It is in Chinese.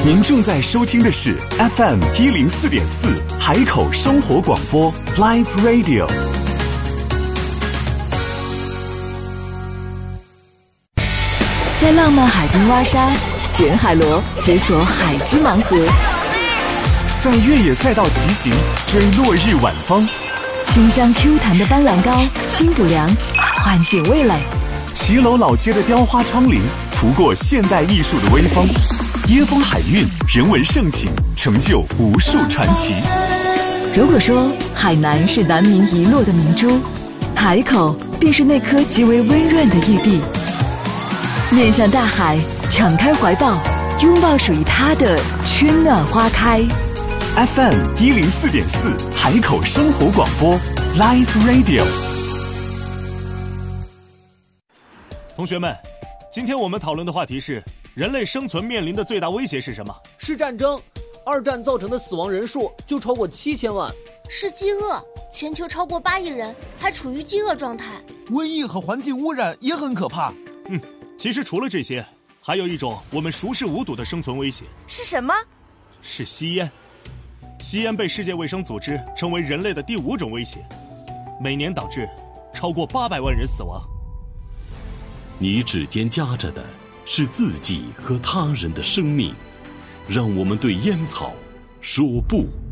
您正在收听的是 FM104.4海口生活广播 Live Radio。 在浪漫海滨挖沙，捡海螺，解锁海之盲盒； 在越野赛道骑行，追落日晚风； 清香 Q 弹的斑斓膏，清补凉，唤醒味蕾； 骑楼老街的雕花窗棂，拂过现代艺术的微风；椰风海韵，人文盛景，成就无数传奇。 如果说海南是南明遗落的明珠，海口便是那颗极为温润的玉璧。面向大海，敞开怀抱，拥抱属于它的春暖花开。 FM104.4海口生活广播 Live Radio。 同学们，今天我们讨论的话题是：人类生存面临的最大威胁是什么？ 是战争。二战造成的死亡人数就超过7000万。 是饥饿，全球超过8亿人还处于饥饿状态。 瘟疫和环境污染也很可怕。 其实除了这些，还有一种我们熟视无睹的生存威胁。 是什么？ 是吸烟。吸烟被世界卫生组织称为人类的第5种威胁，每年导致超过800万人死亡。 你指尖夹着的是自己和他人的生命，让我们对烟草说不。